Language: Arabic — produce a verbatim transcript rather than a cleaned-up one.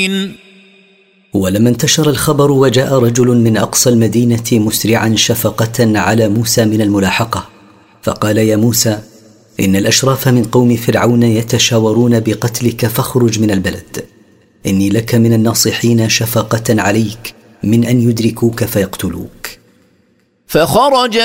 ولما انتشر الخبر وجاء رجل من أقصى المدينة مسرعا شفقة على موسى من الملاحقة، فقال: يا موسى، إن الأشراف من قوم فرعون يتشاورون بقتلك فاخرج من البلد، إني لك من الناصحين شفقة عليك من أن يدركوك فيقتلوك. فخرج